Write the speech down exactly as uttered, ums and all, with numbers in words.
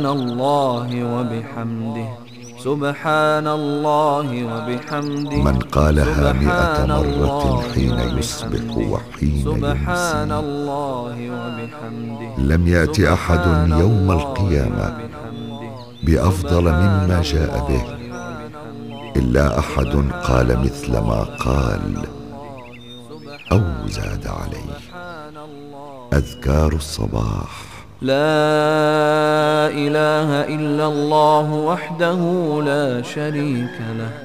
الله وبحمده سبحان الله وبحمده من قالها مئة مرة حين يصبح وحين سبحان يمسي الله وبحمده لم يأت أحد يوم القيامة بأفضل مما جاء به إلا أحد قال مثل ما قال أو زاد عليه. أذكار الصباح: لا إله إلا الله وحده لا شريك له